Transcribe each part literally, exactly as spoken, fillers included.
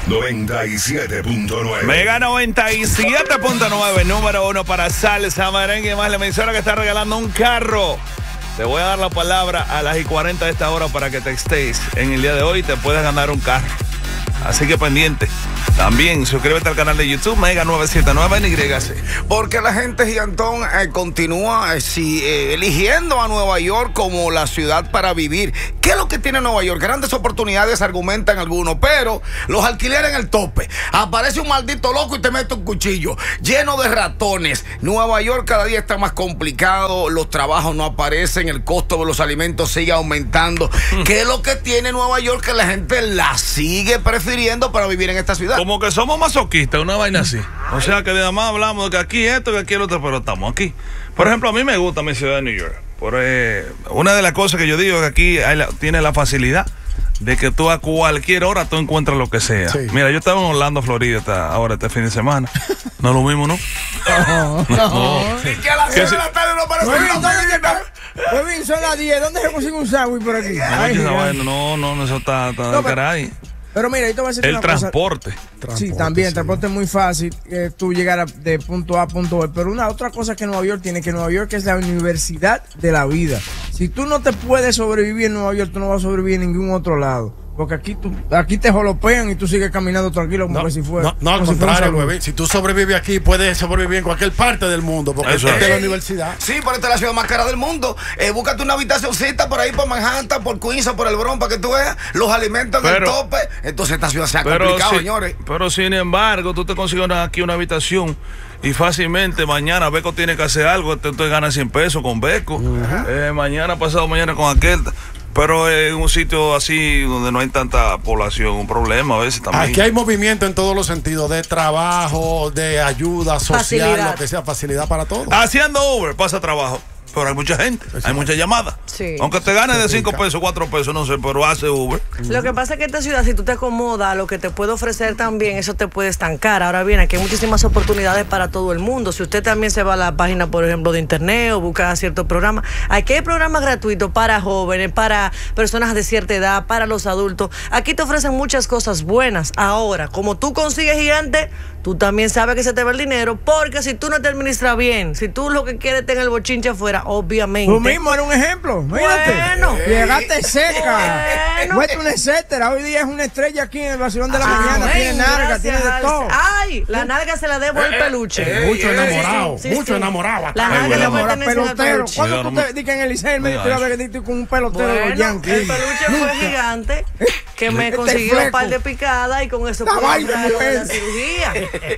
noventa y siete punto nueve. Mega noventa y siete punto nueve, número uno para salsa, merengue y más. La emisora que está regalando un carro. Te voy a dar la palabra a las y cuarenta de esta hora para que te estés en el día de hoy y te puedas ganar un carro. Así que pendiente. También suscríbete al canal de YouTube Mega novecientos setenta y nueve en Y C. Porque la gente gigantón eh, continúa eh, si, eh, eligiendo a Nueva York como la ciudad para vivir. ¿Qué es lo que tiene Nueva York? Grandes oportunidades, argumentan algunos, pero los alquileres en el tope. Aparece un maldito loco y te mete un cuchillo lleno de ratones. Nueva York cada día está más complicado, los trabajos no aparecen, el costo de los alimentos sigue aumentando. ¿Qué es lo que tiene Nueva York que la gente la sigue prefiriendo para vivir en esta ciudad? Como que somos masoquistas, una vaina así. O sea que de más hablamos de que aquí esto, que aquí el otro, pero estamos aquí. Por ejemplo, a mí me gusta mi ciudad de New York. Por, eh, una de las cosas que yo digo es que aquí hay la, tiene la facilidad de que tú a cualquier hora tú encuentras lo que sea. Sí. Mira, yo estaba en Orlando, Florida, esta, ahora este fin de semana. No es lo mismo, ¿no? No, no. no. Y que a las seis de la tarde no aparece una. Pues bien, son las diez. ¿Dónde se consigue un sándwich por aquí? Ay, no, no, no, eso está, está no, de caray. Pero mira, yo te voy a decir el una transporte. Cosa. transporte. Sí, también, sí. El transporte es muy fácil, eh, tú llegar a, de punto A a punto B. Pero una otra cosa que Nueva York tiene, que Nueva York es la universidad de la vida. Si tú no te puedes sobrevivir en Nueva York, tú no vas a sobrevivir en ningún otro lado. Porque aquí tú, aquí te jolopean y tú sigues caminando tranquilo como no, que si fuera. No, no al contrario, si, si tú sobrevives aquí, puedes sobrevivir en cualquier parte del mundo, porque eso es de es. la universidad. Sí, pero esta es la ciudad más cara del mundo. Eh, búscate una habitacioncita por ahí, por Manhattan, por Queens o por el Bronx, para que tú veas los alimentos en el tope. Entonces esta ciudad se ha complicado, si, señores. Pero sin embargo, tú te consigues una, aquí una habitación y fácilmente mañana Beco tiene que hacer algo, entonces ganas cien pesos con Beco. Uh-huh. eh, mañana, pasado mañana con aquel. Pero en un sitio así donde no hay tanta población, un problema a veces también. Aquí hay movimiento en todos los sentidos, de trabajo, de ayuda social, facilidad. Lo que sea, facilidad para todos. Haciendo Uber pasa trabajo, pero hay mucha gente, hay muchas llamadas. Sí. Aunque te ganes de cinco pesos, cuatro pesos, no sé, pero hace Uber. Lo que pasa es que esta ciudad, si tú te acomodas a lo que te puede ofrecer también, eso te puede estancar. Ahora bien, aquí hay muchísimas oportunidades para todo el mundo. Si usted también se va a la página, por ejemplo, de internet o busca ciertos programas, aquí hay programas gratuitos para jóvenes, para personas de cierta edad, para los adultos. Aquí te ofrecen muchas cosas buenas. Ahora, como tú consigues gigante, tú también sabes que se te va el dinero, porque si tú no te administras bien, si tú lo que quieres es tener el bochinche afuera, obviamente. Tú mismo eres un ejemplo. Mírate. Bueno. Llegaste seca. Bueno. Fuiste una etcétera. Hoy día es una estrella aquí en el vacilón de la ah, mañana. Tiene narga, tiene de todo. Ay, la narga se la debo el peluche. Eh, eh, mucho enamorado. Sí, sí, mucho sí. enamorado. La narga le pertenece al peluche. ¿Cuándo tú te dices en el Liceo medio te ibas a ver con un pelotero de los Yankees? El peluche fue gigante que me consiguió un par de picadas y con eso pude entrar a la cirugía.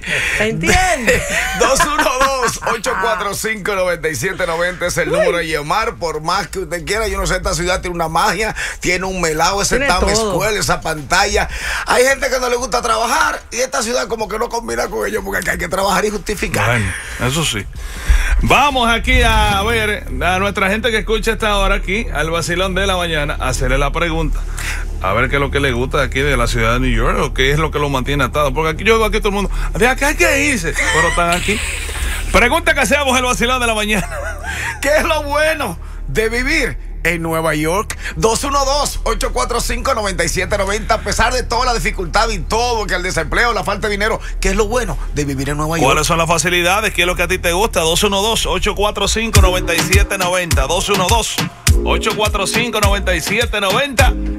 ¿Entiendes? dos uno dos, ocho cuatro cinco, nueve siete nueve cero es el número de llamar. Por más que usted quiera, yo no sé, esta ciudad tiene una magia, tiene un melao, ese Times Square, esa pantalla. Hay gente que no le gusta trabajar y esta ciudad como que no combina con ellos porque aquí hay que trabajar y justificar. Bueno, eso sí. Vamos aquí a ver a nuestra gente que escucha esta hora aquí, al vacilón de la mañana, a hacerle la pregunta. A ver qué es lo que le gusta de aquí de la ciudad de New York o qué es lo que lo mantiene atado. Porque aquí yo veo aquí todo el mundo, de acá hay que irse, pero están aquí. Pregunta que hacemos el vacilón de la mañana. ¿Qué es lo bueno de vivir en Nueva York? dos uno dos, ocho cuatro cinco, nueve siete nueve cero. A pesar de toda la dificultad y todo, que el desempleo, la falta de dinero, ¿qué es lo bueno de vivir en Nueva York? ¿Cuáles son las facilidades? ¿Qué es lo que a ti te gusta? dos uno dos, ocho cuatro cinco, nueve siete nueve cero. dos uno dos, ocho cuatro cinco, nueve siete nueve cero.